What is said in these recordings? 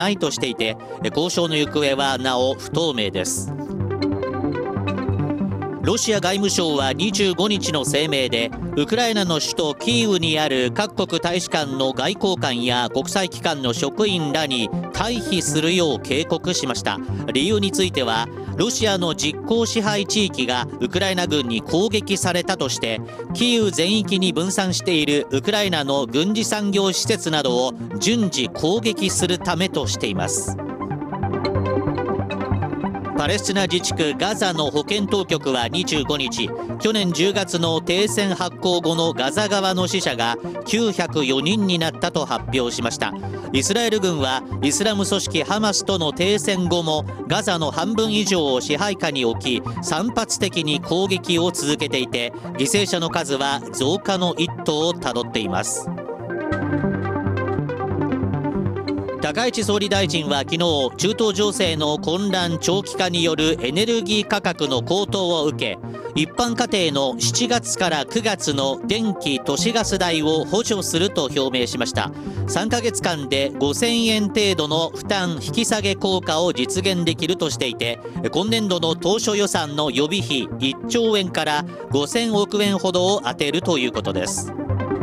ないとしていて、交渉の行方はなお不透明です。ロシア外務省は25日の声明で、ウクライナの首都キーウにある各国大使館の外交官や国際機関の職員らに退避するよう警告しました。理由については、ロシアの実効支配地域がウクライナ軍に攻撃されたとして、キーウ全域に分散しているウクライナの軍事産業施設などを順次攻撃するためとしています。パレスチナ自治区ガザの保健当局は25日、去年10月の停戦発効後のガザ側の死者が904人になったと発表しました。イスラエル軍はイスラム組織ハマスとの停戦後もガザの半分以上を支配下に置き、散発的に攻撃を続けていて、犠牲者の数は増加の一途をたどっています。高市総理大臣は昨日、中東情勢の混乱長期化によるエネルギー価格の高騰を受け、一般家庭の7月から9月の電気・都市ガス代を補助すると表明しました。3ヶ月間で5000円程度の負担引き下げ効果を実現できるとしていて、今年度の当初予算の予備費1兆円から5000億円ほどを充てるということです。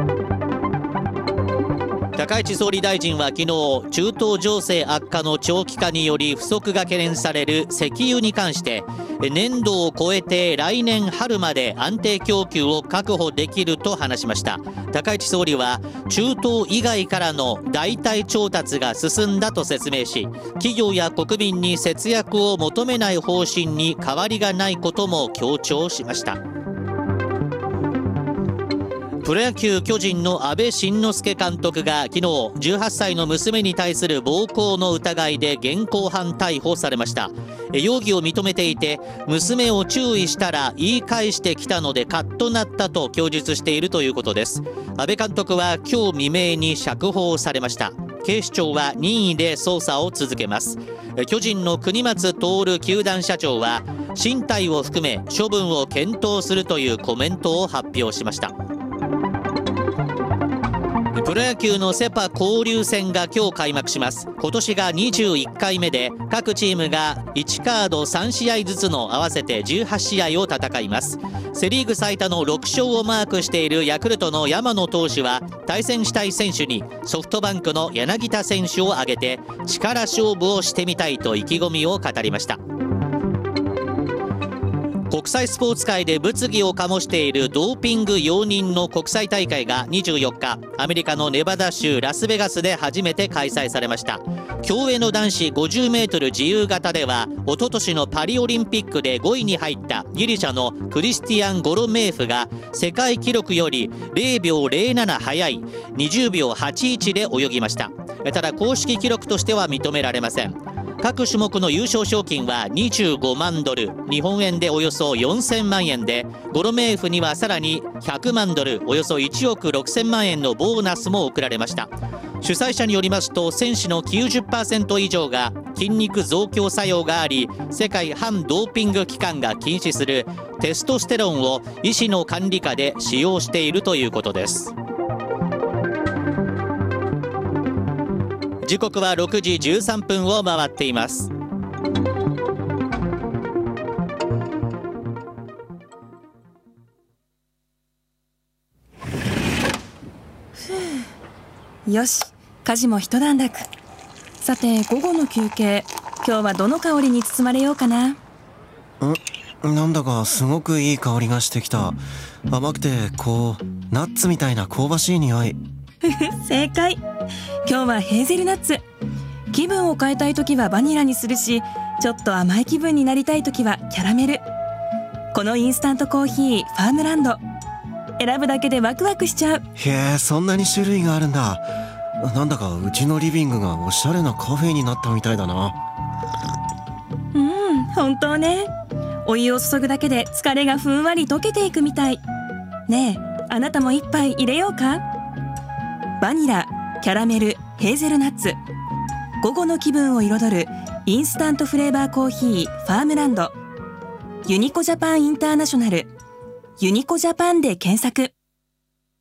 高市総理大臣は昨日、中東情勢悪化の長期化により不足が懸念される石油に関して、年度を超えて来年春まで安定供給を確保できると話しました。高市総理は、中東以外からの代替調達が進んだと説明し、企業や国民に節約を求めない方針に変わりがないことも強調しました。プロ野球巨人の阿部慎之助監督が昨日、18歳の娘に対する暴行の疑いで現行犯逮捕されました。容疑を認めていて、娘を注意したら言い返してきたのでカッとなったと供述しているということです。阿部監督は今日未明に釈放されました。警視庁は任意で捜査を続けます。巨人の國松徹球団社長は、進退を含め処分を検討するというコメントを発表しました。プロ野球のセ・パ交流戦が今日開幕します。今年が21回目で、各チームが1カード3試合ずつの合わせて18試合を戦います。セ・リーグ最多の6勝をマークしているヤクルトの山野投手は、対戦したい選手にソフトバンクの柳田選手を挙げて力勝負をしてみたいと意気込みを語りました。国際スポーツ界で物議を醸しているドーピング容認の国際大会が24日、アメリカのネバダ州ラスベガスで初めて開催されました。競泳の男子50メートル自由形では、一昨年のパリオリンピックで5位に入ったギリシャのクリスティアン・ゴロメーフが世界記録より0秒07早い20秒81で泳ぎました。ただ、公式記録としては認められません。各種目の優勝賞金は25万ドル、日本円でおよそ4000万円で、ゴロメーフにはさらに100万ドル、およそ1億6000万円のボーナスも贈られました。主催者によりますと、選手の 90% 以上が筋肉増強作用があり、世界反ドーピング機関が禁止するテストステロンを医師の管理下で使用しているということです。時刻は6時13分を回っています。 よし、家事も一段落。さて、午後の休憩、今日はどの香りに包まれようかな。 なんだかすごくいい香りがしてきた。甘くてナッツみたいな香ばしい匂い。 正解。今日はヘーゼルナッツ。気分を変えたいときはバニラにするし、ちょっと甘い気分になりたいときはキャラメル。このインスタントコーヒーファームランド、選ぶだけでワクワクしちゃう。 へえ、そんなに種類があるんだ。なんだかうちのリビングがおしゃれなカフェになったみたいだな。 本当ね。お湯を注ぐだけで疲れがふんわり溶けていくみたい。ねえ、あなたも一杯入れようか。バニラ、キャラメル、ヘーゼルナッツ。午後の気分を彩るインスタントフレーバーコーヒーファームランド。ユニコジャパンインターナショナル。ユニコジャパンで検索。